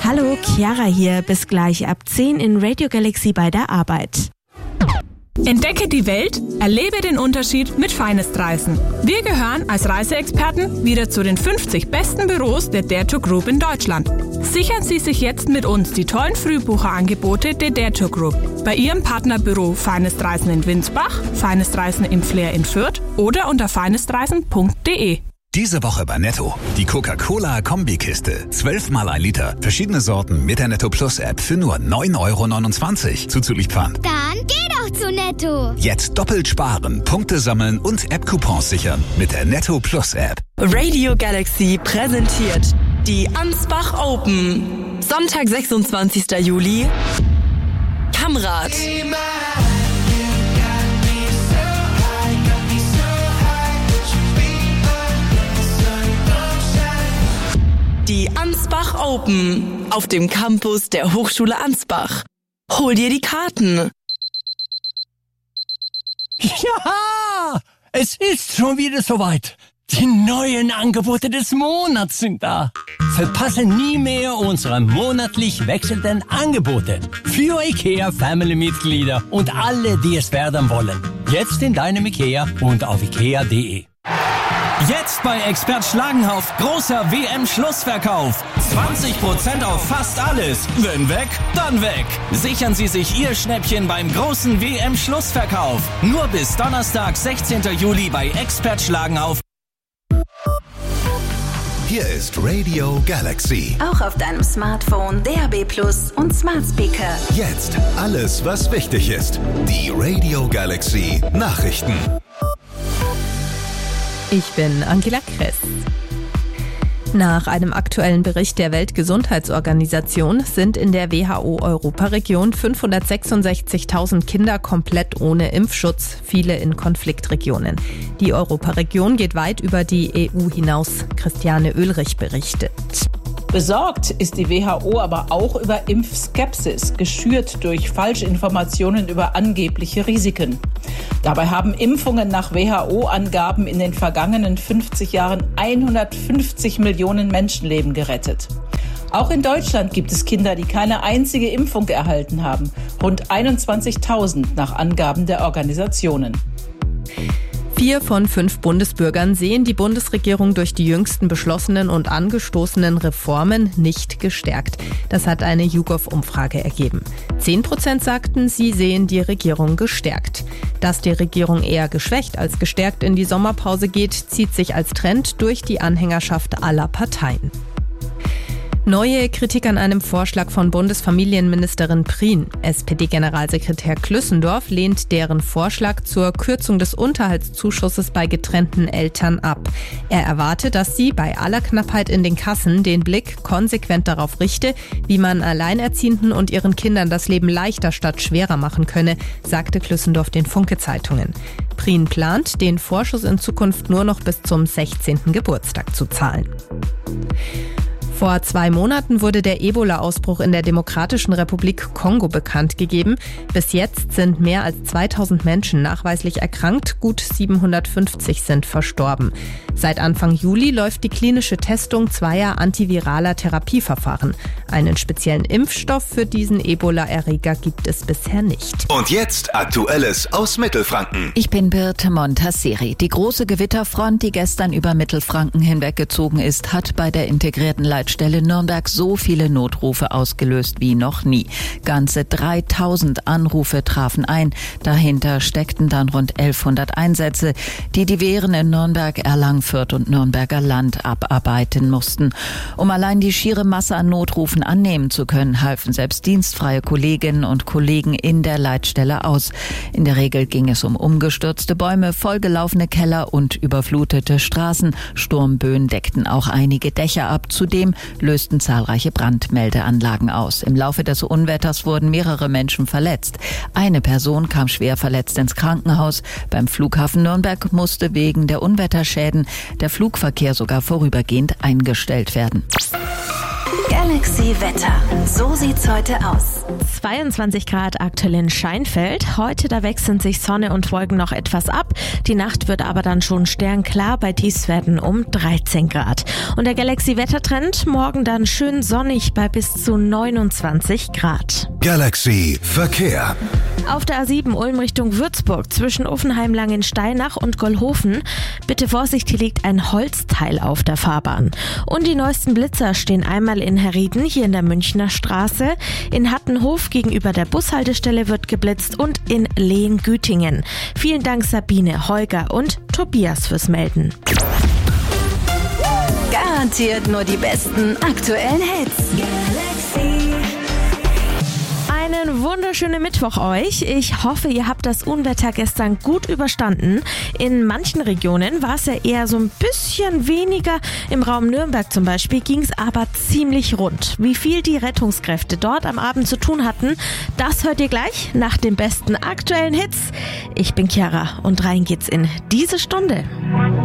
Hallo, Chiara hier. Bis gleich ab 10 in Radio Galaxy bei der Arbeit. Entdecke die Welt, erlebe den Unterschied mit Finest-Reisen. Wir gehören als Reiseexperten wieder zu den 50 besten Büros der Dare to Group in Deutschland. Sichern Sie sich jetzt mit uns die tollen Frühbucherangebote der Dare to Group. Bei Ihrem Partnerbüro Finest-Reisen in Winsbach, Finest-Reisen im Flair in Fürth oder unter finestreisen.de. Diese Woche bei Netto. Die Coca-Cola-Kombikiste. 12 mal 1 Liter. Verschiedene Sorten mit der Netto Plus App für nur 9,29 € zuzüglich Pfand. Dann geh doch zu Netto. Jetzt doppelt sparen, Punkte sammeln und App-Coupons sichern mit der Netto Plus App. Radio Galaxy präsentiert die Ansbach Open. Sonntag, 26. Juli. Kamrat. Die Ansbach Open auf dem Campus der Hochschule Ansbach. Hol dir die Karten. Ja, es ist schon wieder soweit. Die neuen Angebote des Monats sind da. Verpasse nie mehr unsere monatlich wechselnden Angebote für IKEA-Family-Mitglieder und alle, die es werden wollen. Jetzt in deinem IKEA und auf ikea.de. Jetzt bei Expert Schlagenhauf großer WM-Schlussverkauf. 20% auf fast alles. Wenn weg, dann weg. Sichern Sie sich Ihr Schnäppchen beim großen WM-Schlussverkauf. Nur bis Donnerstag, 16. Juli bei Expert Schlagenhauf. Hier ist Radio Galaxy. Auch auf deinem Smartphone, DAB+ und Smart Speaker. Jetzt alles, was wichtig ist. Die Radio Galaxy Nachrichten. Ich bin Angela Kress. Nach einem aktuellen Bericht der Weltgesundheitsorganisation sind in der WHO-Europaregion 566.000 Kinder komplett ohne Impfschutz, viele in Konfliktregionen. Die Europaregion geht weit über die EU hinaus. Christiane Oehlrich berichtet. Besorgt ist die WHO aber auch über Impfskepsis, geschürt durch Falschinformationen über angebliche Risiken. Dabei haben Impfungen nach WHO-Angaben in den vergangenen 50 Jahren 150 Millionen Menschenleben gerettet. Auch in Deutschland gibt es Kinder, die keine einzige Impfung erhalten haben. Rund 21.000 nach Angaben der Organisationen. 4 von 5 Bundesbürgern sehen die Bundesregierung durch die jüngsten beschlossenen und angestoßenen Reformen nicht gestärkt. Das hat eine YouGov-Umfrage ergeben. 10% sagten, sie sehen die Regierung gestärkt. Dass die Regierung eher geschwächt als gestärkt in die Sommerpause geht, zieht sich als Trend durch die Anhängerschaft aller Parteien. Neue Kritik an einem Vorschlag von Bundesfamilienministerin Prien. SPD-Generalsekretär Klüssendorf lehnt deren Vorschlag zur Kürzung des Unterhaltszuschusses bei getrennten Eltern ab. Er erwartet, dass sie bei aller Knappheit in den Kassen den Blick konsequent darauf richte, wie man Alleinerziehenden und ihren Kindern das Leben leichter statt schwerer machen könne, sagte Klüssendorf den Funke-Zeitungen. Prien plant, den Vorschuss in Zukunft nur noch bis zum 16. Geburtstag zu zahlen. Vor 2 Monaten wurde der Ebola-Ausbruch in der Demokratischen Republik Kongo bekannt gegeben. Bis jetzt sind mehr als 2000 Menschen nachweislich erkrankt, gut 750 sind verstorben. Seit Anfang Juli läuft die klinische Testung zweier antiviraler Therapieverfahren. Einen speziellen Impfstoff für diesen Ebola-Erreger gibt es bisher nicht. Und jetzt Aktuelles aus Mittelfranken. Ich bin Birte Montasseri. Die große Gewitterfront, die gestern über Mittelfranken hinweggezogen ist, hat bei der integrierten Leitstelle Nürnberg so viele Notrufe ausgelöst wie noch nie. Ganze 3000 Anrufe trafen ein. Dahinter steckten dann rund 1100 Einsätze, die die Wehren in Nürnberg, Erlangen, Fürth und Nürnberger Land abarbeiten mussten. Um allein die schiere Masse an Notrufen annehmen zu können, halfen selbst dienstfreie Kolleginnen und Kollegen in der Leitstelle aus. In der Regel ging es um umgestürzte Bäume, vollgelaufene Keller und überflutete Straßen. Sturmböen deckten auch einige Dächer ab. Zudem lösten zahlreiche Brandmeldeanlagen aus. Im Laufe des Unwetters wurden mehrere Menschen verletzt. Eine Person kam schwer verletzt ins Krankenhaus. Beim Flughafen Nürnberg musste wegen der Unwetterschäden der Flugverkehr sogar vorübergehend eingestellt werden. Galaxy Wetter. So sieht's heute aus. 22 Grad aktuell in Scheinfeld. Heute, da wechseln sich Sonne und Wolken noch etwas ab. Die Nacht wird aber dann schon sternklar bei Tiefstwerten um 13 Grad. Und der Galaxy-Wettertrend, morgen dann schön sonnig bei bis zu 29 Grad. Galaxy Verkehr. Auf der A7 Ulm Richtung Würzburg zwischen Uffenheim, Langensteinach und Gollhofen. Bitte Vorsicht, hier liegt ein Holzteil auf der Fahrbahn. Und die neuesten Blitzer stehen einmal in Herrieden, hier in der Münchner Straße. In Hattenhof gegenüber der Bushaltestelle wird geblitzt und in Lehen-Gütingen. Vielen Dank Sabine, Holger und Tobias fürs Melden. Garantiert nur die besten aktuellen Hits. Einen wunderschönen Mittwoch euch. Ich hoffe, ihr habt das Unwetter gestern gut überstanden. In manchen Regionen war es ja eher so ein bisschen weniger. Im Raum Nürnberg zum Beispiel ging es aber ziemlich rund. Wie viel die Rettungskräfte dort am Abend zu tun hatten, das hört ihr gleich nach den besten aktuellen Hits. Ich bin Chiara und rein geht's in diese Stunde.